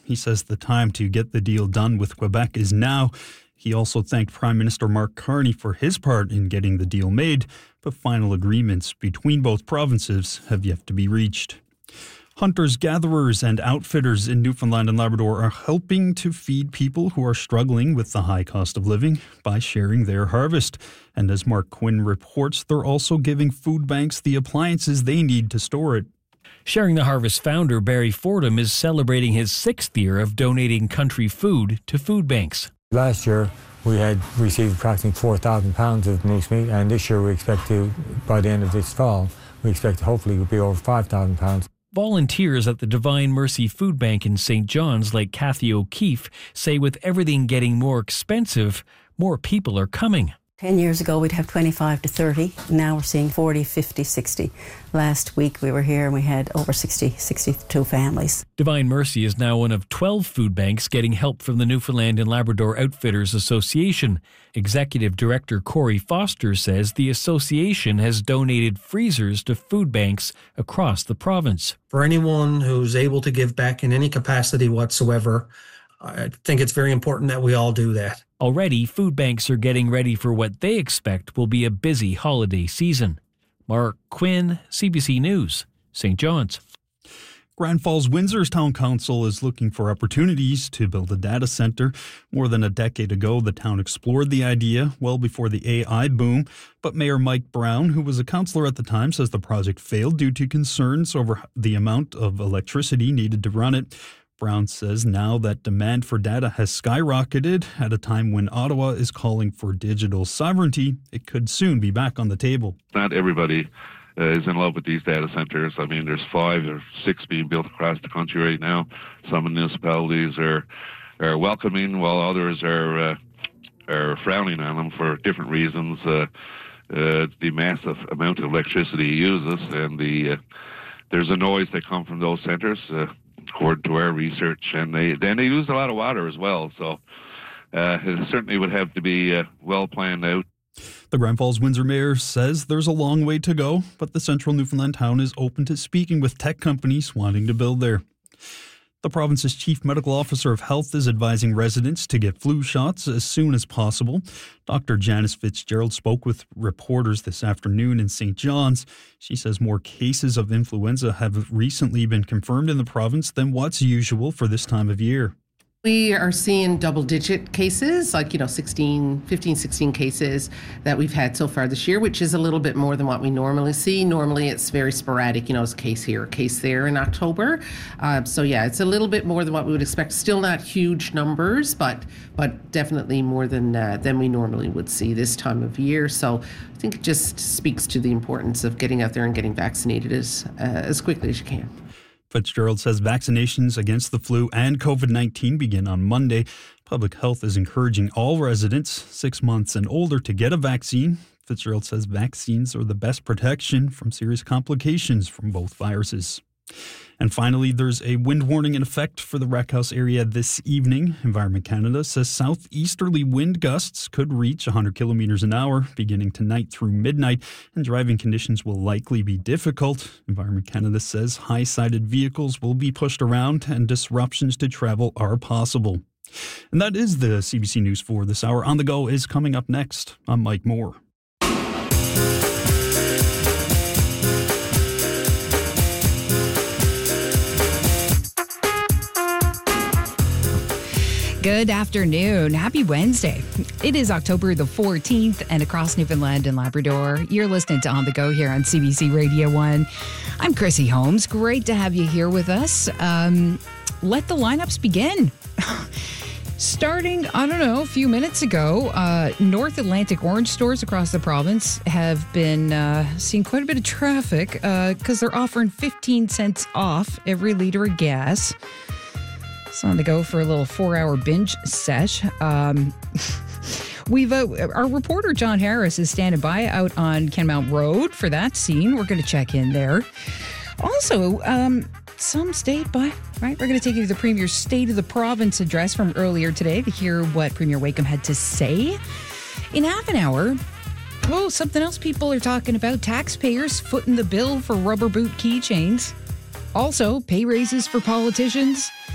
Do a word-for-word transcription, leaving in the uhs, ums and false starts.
He says the time to get the deal done with Quebec is now. He also thanked Prime Minister Mark Carney for his part in getting the deal made, but final agreements between both provinces have yet to be reached. Hunters, gatherers, and outfitters in Newfoundland and Labrador are helping to feed people who are struggling with the high cost of living by sharing their harvest. And as Mark Quinn reports, they're also giving food banks the appliances they need to store it. Sharing the Harvest founder Barry Fordham is celebrating his sixth year of donating country food to food banks. Last year, we had received approximately four thousand pounds of moose meat, and this year we expect to, by the end of this fall, we expect to hopefully be over five thousand pounds. Volunteers at the Divine Mercy Food Bank in Saint John's, like Kathy O'Keefe, say with everything getting more expensive, more people are coming. Ten years ago, we'd have twenty-five to thirty. Now we're seeing forty, fifty, sixty. Last week we were here and we had over sixty, sixty-two families. Divine Mercy is now one of twelve food banks getting help from the Newfoundland and Labrador Outfitters Association. Executive Director Corey Foster says the association has donated freezers to food banks across the province. For anyone who's able to give back in any capacity whatsoever, I think it's very important that we all do that. Already, food banks are getting ready for what they expect will be a busy holiday season. Mark Quinn, C B C News, Saint John's. Grand Falls Windsor's Town Council is looking for opportunities to build a data center. More than a decade ago, the town explored the idea well before the A I boom. But Mayor Mike Brown, who was a councillor at the time, says the project failed due to concerns over the amount of electricity needed to run it. Brown says now that demand for data has skyrocketed at a time when Ottawa is calling for digital sovereignty, it could soon be back on the table. Not everybody uh, is in love with these data centers. I mean, there's five or six being built across the country right now. Some municipalities are are welcoming, while others are uh, are frowning on them for different reasons. Uh, uh, the massive amount of electricity it uses, and the uh, there's a noise that comes from those centers. Uh, according to our research, and they then they use a lot of water as well, so uh, it certainly would have to be uh, well planned out. The Grand Falls Windsor mayor says there's a long way to go, but the central Newfoundland town is open to speaking with tech companies wanting to build there. The province's chief medical officer of health is advising residents to get flu shots as soon as possible. Doctor Janice Fitzgerald spoke with reporters this afternoon in Saint John's. She says more cases of influenza have recently been confirmed in the province than what's usual for this time of year. We are seeing double-digit cases, like, you know, sixteen, fifteen, sixteen cases that we've had so far this year, which is a little bit more than what we normally see. Normally, it's very sporadic, you know, it's a case here, a case there in October. Uh, so, yeah, it's a little bit more than what we would expect. Still not huge numbers, but but definitely more than uh, than we normally would see this time of year. So I think it just speaks to the importance of getting out there and getting vaccinated as uh, as quickly as you can. Fitzgerald says vaccinations against the flu and COVID nineteen begin on Monday. Public Health is encouraging all residents six months and older to get a vaccine. Fitzgerald says vaccines are the best protection from serious complications from both viruses. And finally, there's a wind warning in effect for the Wreck House area this evening. Environment Canada says southeasterly wind gusts could reach one hundred kilometers an hour beginning tonight through midnight, and driving conditions will likely be difficult. Environment Canada says high-sided vehicles will be pushed around and disruptions to travel are possible. And that is the C B C News for this hour. On the Go is coming up next. I'm Mike Moore. Good afternoon. Happy Wednesday. It is October the fourteenth, and across Newfoundland and Labrador, you're listening to On the Go here on C B C Radio one. I'm Chrissy Holmes. Great to have you here with us. Um, let the lineups begin. Starting, I don't know, a few minutes ago, uh, North Atlantic orange stores across the province have been uh, seeing quite a bit of traffic because uh, they're offering fifteen cents off every liter of gas. It's on the go for a little four-hour binge sesh. Um, we've uh, our reporter John Harris is standing by out on Kenmount Road for that scene. We're going to check in there. Also, um, some stayed by. Right, we're going to take you to the Premier's State of the Province address from earlier today to hear what Premier Wakeham had to say. In half an hour, oh, something else people are talking about: taxpayers footing the bill for rubber boot keychains. Also, pay raises for politicians.